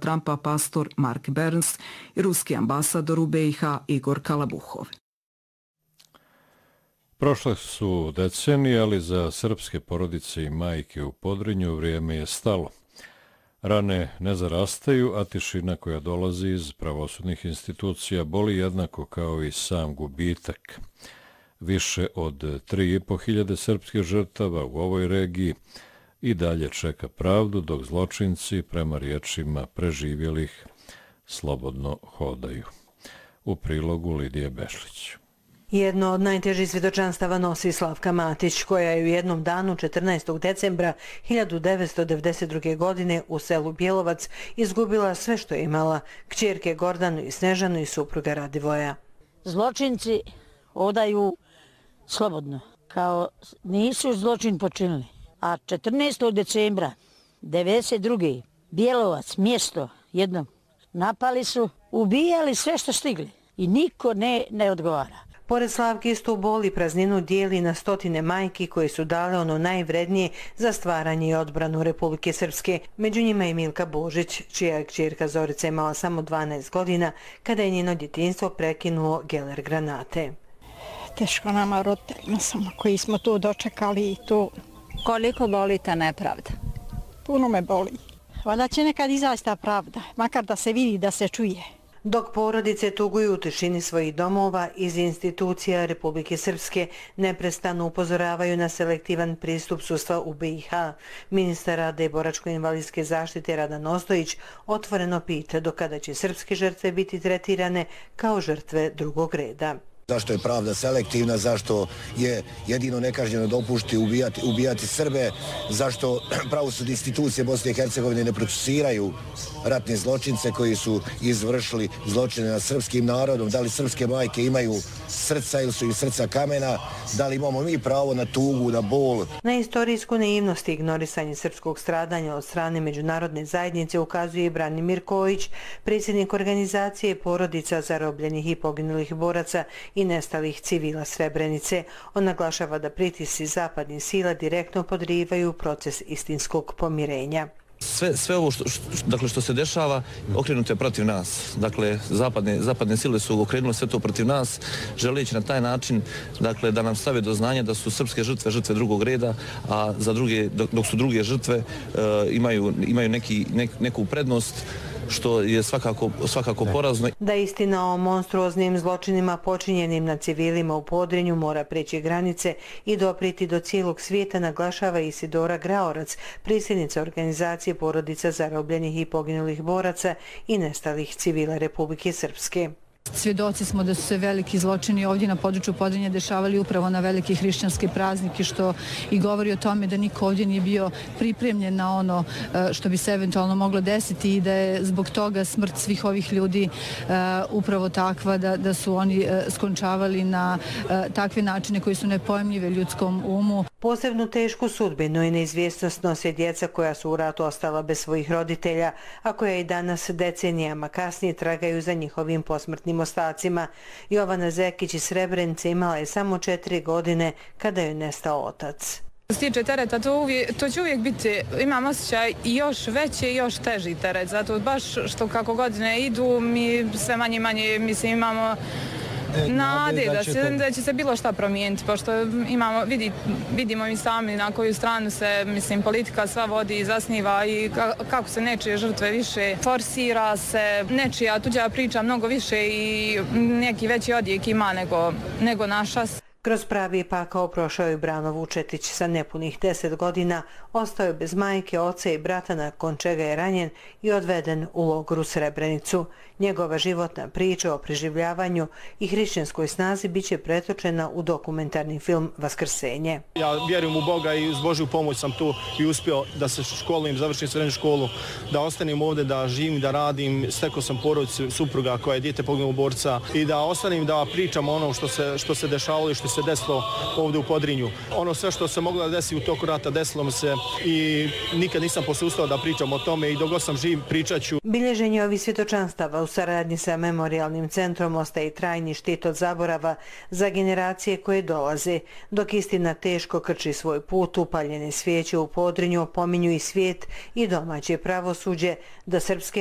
Trumpa pastor Mark Burns i ruski ambasador u BiH Igor Kalabuhov. Prošle su decenije, ali za srpske porodice i majke u Podrinju vrijeme je stalo. Rane ne zarastaju, a tišina koja dolazi iz pravosudnih institucija boli jednako kao i sam gubitak. Više od 3.500 srpskih žrtava u ovoj regiji i dalje čeka pravdu, dok zločinci, prema riječima preživjelih, slobodno hodaju. U prilogu Lidije Bešlić. Jedno od najtežih svjedočanstava nosi Slavka Matić, koja je u jednom danu 14. decembra 1992. godine u selu Bjelovac izgubila sve što je imala, kćerke Gordanu i Snežanu i supruga Radivoja. Zločinci odaju slobodno, kao nisu zločin počinili. A 14. decembra 1992. Bjelovac, mjesto jedno, napali su, ubijali sve što stigli i niko ne odgovara. Pored Slavke istu bol i prazninu dijeli na stotine majki koje su dale ono najvrednije za stvaranje i odbranu Republike Srpske. Među njima je Milka Božić, čija je kćerka Zorica imala samo 12 godina kada je njeno djetinjstvo prekinuo geler granate. Teško nama roditeljima samo koji smo tu dočekali i tu. Koliko boli ta nepravda? Puno me boli. Valjda će nekad izaći ta pravda, makar da se vidi, da se čuje. Dok porodice tuguju u tišini svojih domova, iz institucija Republike Srpske neprestano upozoravaju na selektivan pristup sudstva u BiH. Ministar rada i boračko-invalidske zaštite Radan Ostojić otvoreno pita do kada će srpske žrtve biti tretirane kao žrtve drugog reda. Zašto je pravda selektivna, zašto je jedino nekažnjeno dopušti ubijati Srbe, zašto pravosudne institucije Bosne i Hercegovine ne procesuiraju ratne zločince koji su izvršili zločine nad srpskim narodom, da li srpske majke imaju srca ili su im srca kamena, da li imamo mi pravo na tugu, na bol. Na istorijsku naivnost i ignorisanje srpskog stradanja od strane međunarodne zajednice ukazuje i Branimir Kojić, predsjednik organizacije porodica zarobljenih i poginulih boraca i nestalih civila Srebrenice. On naglašava da pritisci zapadnih sila direktno podrivaju proces istinskog pomirenja. Sve ovo što se dešava okrenuto je protiv nas. Dakle, zapadne sile su okrenule sve to protiv nas, želeći na taj način da nam stave do znanja da su srpske žrtve drugog reda, a za druge, dok su druge žrtve imaju neku prednost, što je svakako porazno. Da istina o monstruoznim zločinima počinjenim na civilima u Podrinju mora preći granice i dopriti do cijelog svijeta, naglašava Isidora Graorac, predsjednica organizacije porodica zarobljenih i poginulih boraca i nestalih civila Republike Srpske. Svjedoci smo da su se veliki zločini ovdje na području Podrinja dešavali upravo na velike hrišćanske praznike, što i govori o tome da niko ovdje nije bio pripremljen na ono što bi se eventualno moglo desiti i da je zbog toga smrt svih ovih ljudi upravo takva da su oni skončavali na takve načine koji su nepojmljive ljudskom umu. Posebno tešku sudbinu i neizvjesnost nose djeca koja su u ratu ostala bez svojih roditelja, a koja i danas decenijama kasnije tragaju za njihovim posmrtnim ostacima. Jovana Zekić iz Srebrenice imala je samo 4 godine kada joj nestao otac. Što se tiče tereta, to će uvijek biti, imam osjećaj, još veći i još teži teret, zato baš što kako godine idu, mi sve manje imamo nade da će se bilo šta promijeniti, pošto vidimo i sami na koju stranu se, politika sva vodi i zasniva i kako se nečije žrtve više forsira se, nečija tuđa priča mnogo više i neki veći odjek ima nego naša. Kroz pravi pakao prošao je Brano Vučetić sa nepunih 10 godina, ostao je bez majke, oca i brata, nakon čega je ranjen i odveden u logor u Srebrenicu. Njegova životna priča o preživljavanju i hrišćanskoj snazi biće pretočena u dokumentarni film Vaskrsenje. Ja vjerujem u Boga i uz Božju pomoć sam tu i uspio da se školujem, završim srednju školu, da ostanem ovdje, da živim, da radim. Stekao sam porodicu supruga koja je dijete poginulog borca i da ostanem da pričam ono što se dešavalo i što se desilo ovdje u Podrinju. Ono sve što se moglo da desi u toku rata desilo mi se i nikad nisam posustao da pričam o tome i dok god sam živ pričat ću. Bilježenje ovih svjedočanstava u saradnji sa Memorijalnim centrom ostaje trajni štit od zaborava za generacije koje dolaze. Dok istina teško krči svoj put, upaljene svijeće u Podrinju opominju i svijet i domaće pravosuđe da srpske